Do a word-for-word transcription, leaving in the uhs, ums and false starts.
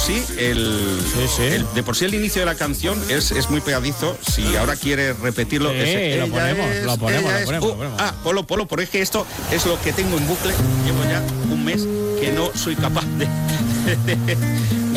sí, el, Sí, sí. el- de por sí el inicio de la canción es, es muy pegadizo. Si ahora quieres repetirlo, Sí, ese, lo ella ponemos, es, lo ponemos, ella lo es- ponemos, uh, lo ponemos. Ah, Polo, Polo, porque es que esto es lo que tengo en bucle. Llevo ya un mes que no soy capaz de, de-